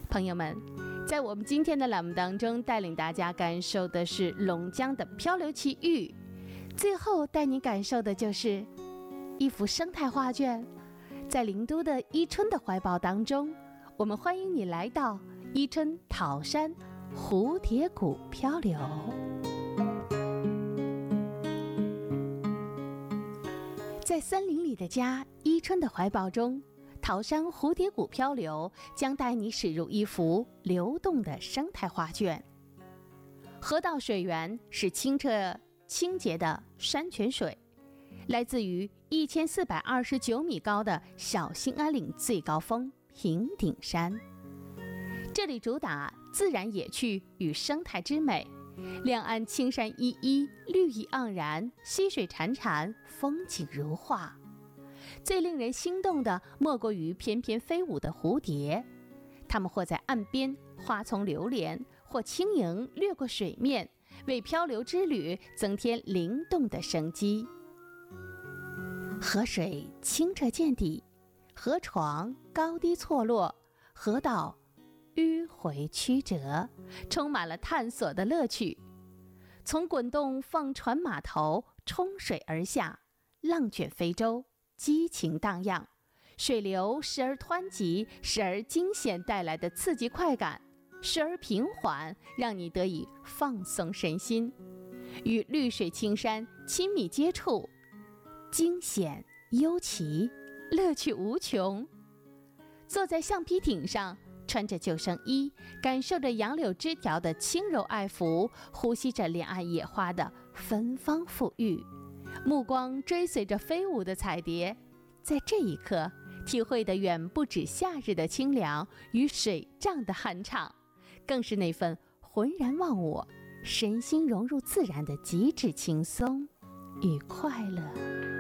朋友们，在我们今天的栏目当中，带领大家感受的是龙江的漂流奇遇，最后带你感受的就是一幅生态画卷。在灵都的伊春的怀抱当中，我们欢迎你来到伊春桃山蝴蝶谷漂流。在森林里的家，伊春的怀抱中，桃山蝴蝶谷漂流将带你驶入一幅流动的生态画卷。河道水源是清澈清洁的山泉水，来自于1429米高的小兴安岭最高峰平顶山。这里主打自然野趣与生态之美，两岸青山依依，绿意盎然，溪水潺潺，风景如画。最令人心动的莫过于翩翩飞舞的蝴蝶，它们或在岸边花丛流连，或轻盈掠过水面，为漂流之旅增添灵动的生机。河水清澈见底，河床高低错落，河道迂回曲折，充满了探索的乐趣。从滚动放船码头冲水而下，浪卷飞舟，激情荡漾，水流时而湍急，时而惊险带来的刺激快感，时而平缓，让你得以放松身心。与绿水青山亲密接触，惊险幽奇，乐趣无穷。坐在橡皮艇上，穿着救生衣，感受着杨柳枝条的轻柔爱抚，呼吸着两岸野花的芬芳馥郁，目光追随着飞舞的彩蝶，在这一刻体会的远不止夏日的清凉与水涨的酣畅，更是那份浑然忘我，身心融入自然的极致轻松与快乐。